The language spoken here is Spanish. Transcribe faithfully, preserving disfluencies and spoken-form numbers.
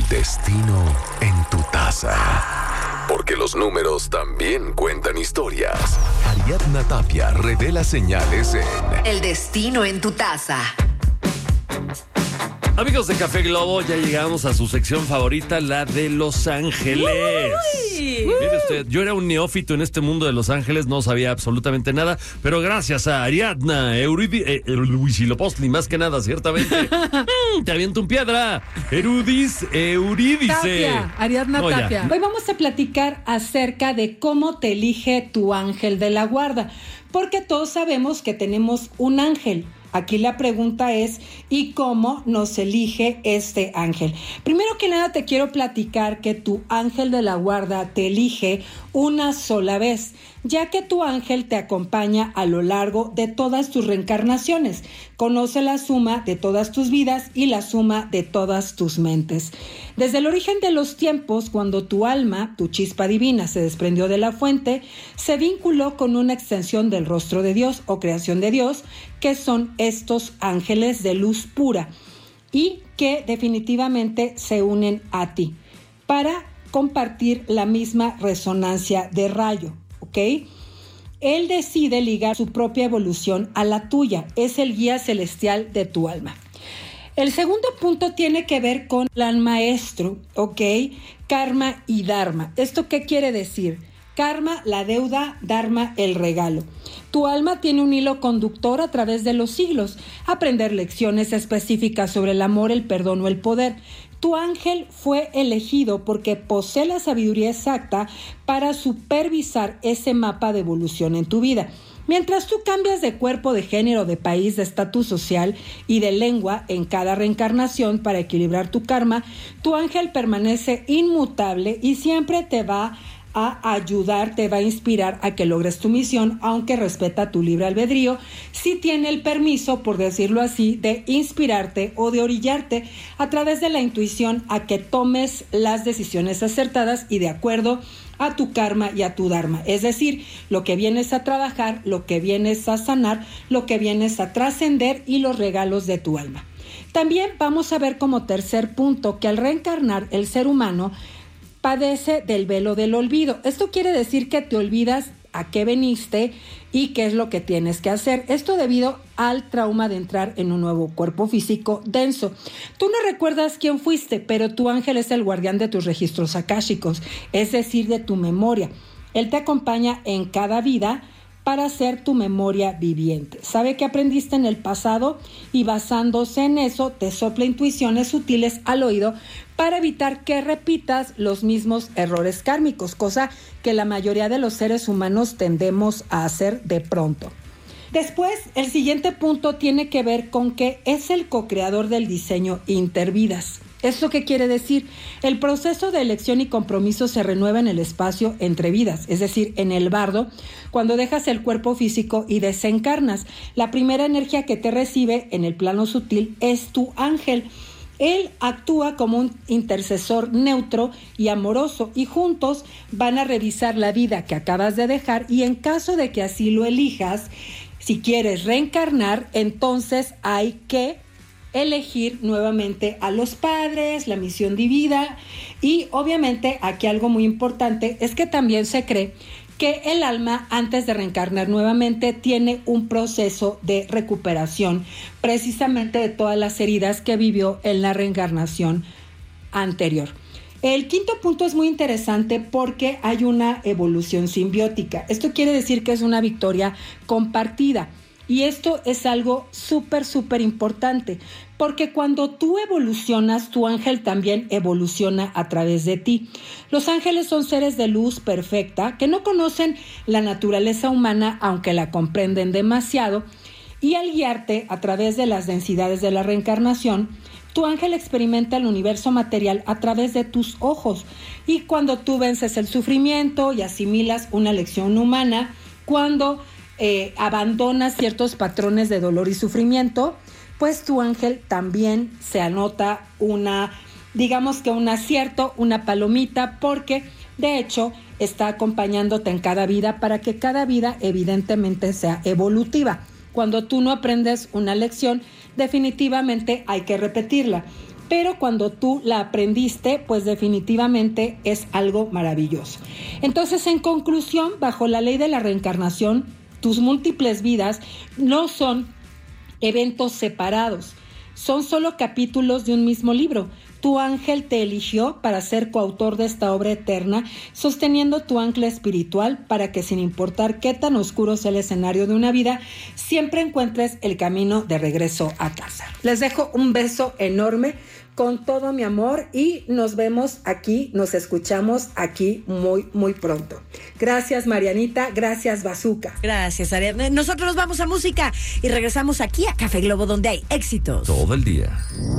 destino en tu taza. Porque los números también cuentan historias. Ariadna Tapia revela señales en El destino en tu taza. Amigos de Café Globo, ya llegamos a su sección favorita, la de Los Ángeles. Uy. Mire usted, yo era un neófito en este mundo de Los Ángeles, no sabía absolutamente nada, pero gracias a Ariadna Euridi, eh, Luisilopostli, más que nada, ciertamente. mm, te aviento un piedra. Erudis, Eurídice. Tapia, Ariadna No, ya. Tapia. Hoy vamos a platicar acerca de cómo te elige tu ángel de la guarda, porque todos sabemos que tenemos un ángel. Aquí la pregunta es, ¿y cómo nos elige este ángel? Primero que nada te quiero platicar que tu ángel de la guarda te elige una sola vez, ya que tu ángel te acompaña a lo largo de todas tus reencarnaciones. Conoce la suma de todas tus vidas y la suma de todas tus mentes. Desde el origen de los tiempos, cuando tu alma, tu chispa divina, se desprendió de la fuente, se vinculó con una extensión del rostro de Dios o creación de Dios, que son estos ángeles de luz pura y que definitivamente se unen a ti para compartir la misma resonancia de rayo, ¿ok? Él decide ligar su propia evolución a la tuya, es el guía celestial de tu alma. El segundo punto tiene que ver con plan maestro, ¿ok? Karma y Dharma. ¿Esto qué quiere decir? Karma, la deuda, Dharma, el regalo. Tu alma tiene un hilo conductor a través de los siglos, aprender lecciones específicas sobre el amor, el perdón o el poder. Tu ángel fue elegido porque posee la sabiduría exacta para supervisar ese mapa de evolución en tu vida. Mientras tú cambias de cuerpo, de género, de país, de estatus social y de lengua en cada reencarnación para equilibrar tu karma, tu ángel permanece inmutable y siempre te va a ayudar, te va a inspirar a que logres tu misión, aunque respeta tu libre albedrío, si tiene el permiso, por decirlo así, de inspirarte o de orillarte a través de la intuición a que tomes las decisiones acertadas y de acuerdo a tu karma y a tu dharma. Es decir, lo que vienes a trabajar, lo que vienes a sanar, lo que vienes a trascender y los regalos de tu alma. También vamos a ver como tercer punto que al reencarnar el ser humano padece del velo del olvido. Esto quiere decir que te olvidas a qué veniste y qué es lo que tienes que hacer. Esto debido al trauma de entrar en un nuevo cuerpo físico denso. Tú no recuerdas quién fuiste, pero tu ángel es el guardián de tus registros akáshicos, es decir, de tu memoria. Él te acompaña en cada vida para ser tu memoria viviente. Sabe que aprendiste en el pasado y basándose en eso te sopla intuiciones sutiles al oído para evitar que repitas los mismos errores kármicos, cosa que la mayoría de los seres humanos tendemos a hacer de pronto. Después, el siguiente punto tiene que ver con que es el co-creador del diseño intervidas. ¿Esto qué quiere decir? El proceso de elección y compromiso se renueva en el espacio entre vidas, es decir, en el bardo, cuando dejas el cuerpo físico y desencarnas. La primera energía que te recibe en el plano sutil es tu ángel. Él actúa como un intercesor neutro y amoroso y juntos van a revisar la vida que acabas de dejar y en caso de que así lo elijas, si quieres reencarnar, entonces hay que elegir nuevamente a los padres, la misión divina y obviamente aquí algo muy importante es que también se cree que el alma antes de reencarnar nuevamente tiene un proceso de recuperación precisamente de todas las heridas que vivió en la reencarnación anterior. El quinto punto es muy interesante porque hay una evolución simbiótica. Esto quiere decir que es una victoria compartida. Y esto es algo súper, súper importante, porque cuando tú evolucionas, tu ángel también evoluciona a través de ti. Los ángeles son seres de luz perfecta que no conocen la naturaleza humana, aunque la comprenden demasiado, y al guiarte a través de las densidades de la reencarnación, tu ángel experimenta el universo material a través de tus ojos. Y cuando tú vences el sufrimiento y asimilas una lección humana, cuando Eh, abandonas ciertos patrones de dolor y sufrimiento, pues tu ángel también se anota una, digamos que un acierto, una palomita, porque de hecho está acompañándote en cada vida para que cada vida evidentemente sea evolutiva. Cuando tú no aprendes una lección, definitivamente hay que repetirla. pero cuando tú la aprendiste, pues definitivamente es algo maravilloso. Entonces, en conclusión, bajo la ley de la reencarnación, tus múltiples vidas no son eventos separados, son solo capítulos de un mismo libro. Tu ángel te eligió para ser coautor de esta obra eterna, sosteniendo tu ancla espiritual para que, sin importar qué tan oscuro sea el escenario de una vida, siempre encuentres el camino de regreso a casa. Les dejo un beso enorme con todo mi amor y nos vemos aquí, nos escuchamos aquí muy, muy pronto. Gracias, Marianita. Gracias, Bazooka. Gracias, Ariadna. Nosotros nos vamos a música y regresamos aquí a Café Globo, donde hay éxitos todo el día.